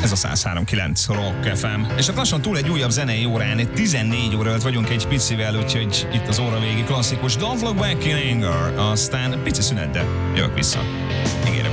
Ez a 103.9 Rock FM. És hát lassan túl egy újabb zenei órán, 14 óra előtt vagyunk egy picivel, úgyhogy itt az óra végi klasszikus Don't Look Back in Anger, aztán pici szünet, de jövök vissza. Ígérem.